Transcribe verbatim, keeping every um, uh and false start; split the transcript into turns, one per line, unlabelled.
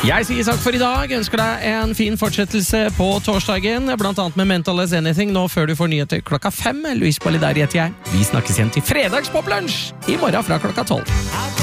Jeg sier takk for i dag. Ønsker deg en fin fortsettelse på torsdagen, blant annet med Mental as Anything, nå før du får nyheter klokka fem. Louise Bolidar heter jeg. Vi snakkes igjen til fredags poplunsj i morgen fra klokka tolv.